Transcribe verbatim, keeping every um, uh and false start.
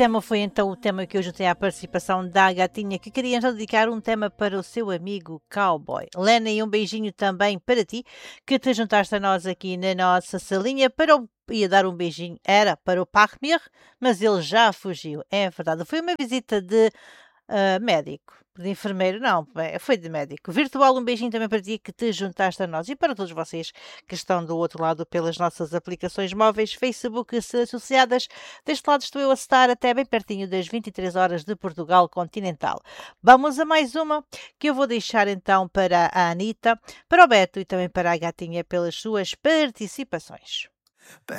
tema foi então o tema que eu juntei à participação da gatinha, que queria então dedicar um tema para o seu amigo Cowboy. Lena, e um beijinho também para ti, que te juntaste a nós aqui na nossa salinha para o ia dar um beijinho, era para o Parmir, mas ele já fugiu, é verdade. Foi uma visita de ah, médico, de enfermeiro, não, é, foi de médico. Virtual, um beijinho também para ti que te juntaste a nós e para todos vocês que estão do outro lado pelas nossas aplicações móveis, Facebook associadas. Deste lado estou eu a estar até bem pertinho das vinte e três horas de Portugal continental. Vamos a mais uma que eu vou deixar então para a Anitta, para o Beto e também para a gatinha pelas suas participações.